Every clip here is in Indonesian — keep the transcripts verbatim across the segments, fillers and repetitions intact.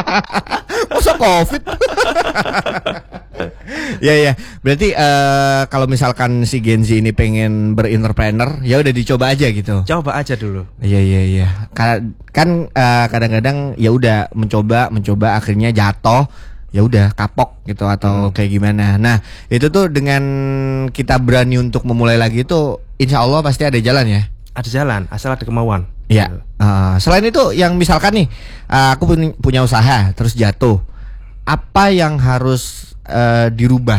Masa Covid? Ya ya, berarti uh, kalau misalkan si Gen Z ini pengen berentrepreneur, ya udah dicoba aja gitu. Coba aja dulu. Iya iya iya. Kan uh, kadang-kadang ya udah mencoba mencoba akhirnya jatuh, ya udah kapok gitu atau hmm. kayak gimana. Nah itu tuh dengan kita berani untuk memulai lagi itu, insya Allah pasti ada jalan ya. Ada jalan, asal ada kemauan. Iya. Uh, selain itu, yang misalkan nih, uh, aku punya usaha terus jatuh, apa yang harus uh, dirubah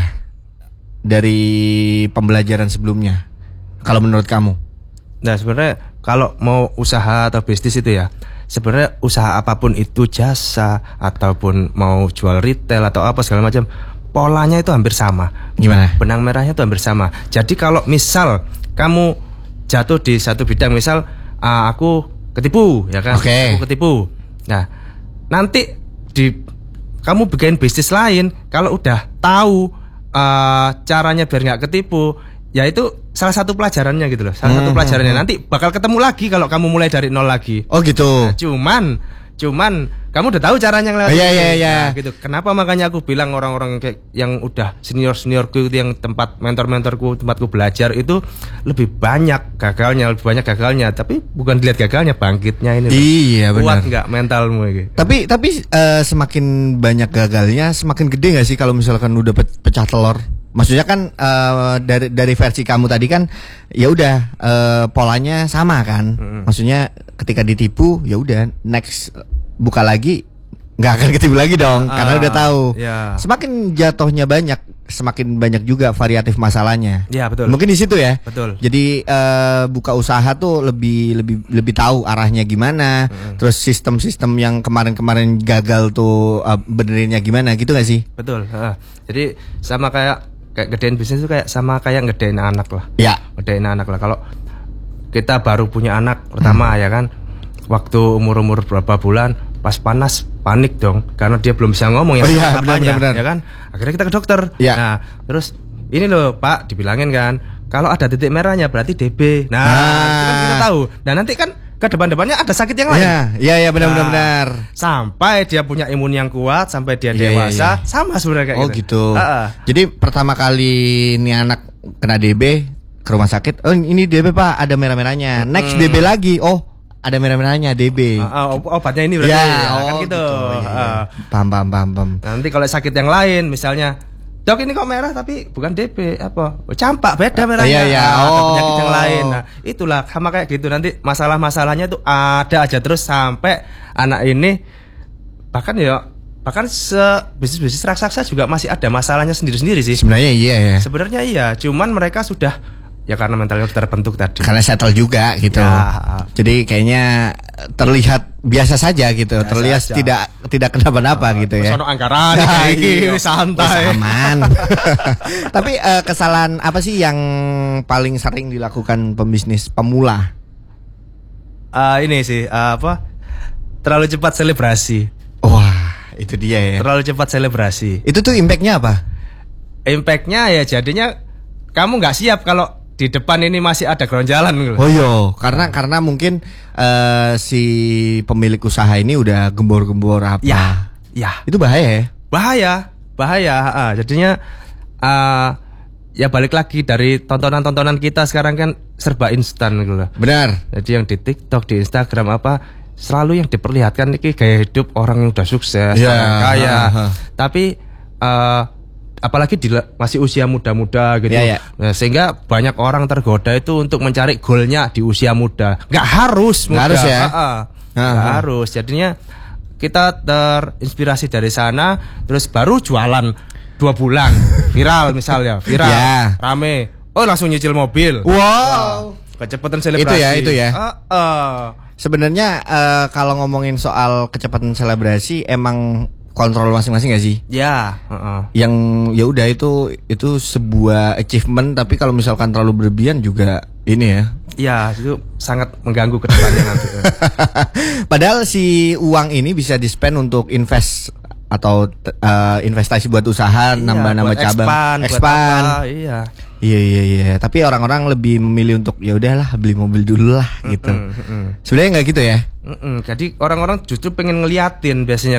dari pembelajaran sebelumnya? Kalau menurut kamu? Nah sebenarnya kalau mau usaha atau bisnis itu ya, sebenarnya usaha apapun itu, jasa ataupun mau jual retail atau apa segala macam, polanya itu hampir sama. Gimana? Benang merahnya itu hampir sama. Jadi kalau misal kamu jatuh di satu bidang, misal uh, aku ketipu, ya kan? Okay. Aku ketipu. Nah, nanti di kamu bikin bisnis lain, kalau udah tahu uh, caranya biar nggak ketipu, ya itu salah satu pelajarannya gitu loh. Salah hmm, satu pelajarannya hmm. nanti bakal ketemu lagi kalau kamu mulai dari nol lagi. Oh gitu. Nah, cuman Cuman kamu udah tahu caranya ngelewatin. Iya iya iya. Nah, gitu. Kenapa makanya aku bilang orang-orang kayak yang udah senior-seniorku yang tempat mentor-mentorku, tempatku belajar itu lebih banyak gagalnya, lebih banyak gagalnya, tapi bukan dilihat gagalnya, bangkitnya ini. Iya benar. Kuat nggak mentalmu gitu. Tapi tapi uh, semakin banyak gagalnya, semakin gede nggak sih kalau misalkan udah pe- pecah telur? Maksudnya kan uh, dari dari versi kamu tadi kan ya udah uh, polanya sama kan. Mm-hmm. Maksudnya ketika ditipu ya udah next buka lagi nggak akan ketipu lagi dong, ah, karena udah tahu. Yeah. Semakin jatuhnya banyak, semakin banyak juga variatif masalahnya. Ya yeah, betul. Mungkin di situ ya. Betul. Jadi uh, buka usaha tuh lebih lebih lebih tahu arahnya gimana, mm-hmm. terus sistem-sistem yang kemarin-kemarin gagal tuh uh, benerinnya gimana gitu nggak sih? Betul. Uh, jadi sama kayak kayak gedein bisnis itu kayak sama kayak gedein anak lah. Ya. Gedein anak lah. Kalau kita baru punya anak pertama hmm. ya kan, waktu umur-umur berapa bulan, pas panas panik dong, karena dia belum bisa ngomong ya. Oh iya, benar, benar. Ya kan. Akhirnya kita ke dokter. Ya. Nah, terus ini loh Pak, dibilangin kan, kalau ada titik merahnya berarti D B. Nah, nah. itu kan kita tahu. Nah, nanti kan ke depan-depannya ada sakit yang lain. Iya, iya ya, benar nah, benar benar. Sampai dia punya imun yang kuat, sampai dia ya, dewasa, ya, ya. sama sebenarnya kayak oh, gitu. gitu. Uh-uh. Jadi pertama kali nih anak kena D B ke rumah sakit, oh ini D B Pak, ada merah-merahnya. Next hmm. D B lagi, oh ada merah-merahnya D B. Uh, uh, obatnya ini berarti. Ya, nah, oh, kan gitu. gitu. Ya, ya. Uh. Paham, paham, paham, paham. Nanti kalau sakit yang lain, misalnya dok ini kok merah tapi bukan D B apa? Oh, campak beda merahnya. Iya, iya. Nah, oh. Ada penyakit yang lain. Nah, itulah sama kayak gitu. Nanti masalah-masalahnya tuh ada aja terus sampai anak ini bahkan ya bahkan se bisnis-bisnis raksasa juga masih ada masalahnya sendiri-sendiri sih. Sebenarnya iya ya. Sebenarnya iya, cuman mereka sudah ya karena mentalnya terbentuk tadi. Karena settle juga gitu. Ya. Jadi kayaknya terlihat biasa saja gitu. Biasa terlihat aja. tidak tidak kenapa-napa uh, gitu ya. Sono anggaran nah, iki santai. Aman. Tapi uh, kesalahan apa sih yang paling sering dilakukan pembisnis pemula? Uh, ini sih uh, apa? Terlalu cepat selebrasi. Wah, itu dia ya. Terlalu cepat selebrasi. Itu tuh impactnya apa? Impactnya ya jadinya kamu nggak siap kalau di depan ini masih ada geronjalan gitu. Oh iya, karena karena mungkin uh, si pemilik usaha ini udah gembor-gembor apa? Ya, ya. Itu bahaya ya? Bahaya, bahaya. Uh, jadinya uh, ya balik lagi dari tontonan-tontonan kita sekarang kan serba instan gitu loh. Benar. Jadi yang di TikTok, di Instagram apa selalu yang diperlihatkan ini gaya hidup orang yang udah sukses, ya, orang kaya. Ha, ha. Tapi uh, apalagi di masih usia muda-muda gitu, ya, ya. Nah, sehingga banyak orang tergoda itu untuk mencari goalnya di usia muda. Nggak harus, nggak harus ya, uh-uh. nggak harus. Jadinya kita terinspirasi dari sana, terus baru jualan dua bulan viral misalnya, viral, ya. rame, oh langsung nyicil mobil. Wow, wow. Kecepatan selebrasi. Itu ya, itu ya. Uh-uh. Sebenarnya uh, kalau ngomongin soal kecepatan selebrasi, emang kontrol masing-masing gak sih? Ya. Uh-uh. Yang ya udah itu itu sebuah achievement, tapi kalau misalkan terlalu berlebihan juga ini ya. Ya itu sangat mengganggu ke depannya nanti. Padahal si uang ini bisa di-spend untuk invest atau uh, investasi buat usaha, iya, nambah-nambah cabang, expand, expand. Buat apa, iya. Iya iya iya. Tapi orang-orang lebih memilih untuk ya udahlah beli mobil dulu lah gitu. Mm-mm, mm-mm. Sebenarnya nggak gitu ya? Mm-mm. Jadi orang-orang justru pengen ngeliatin biasanya.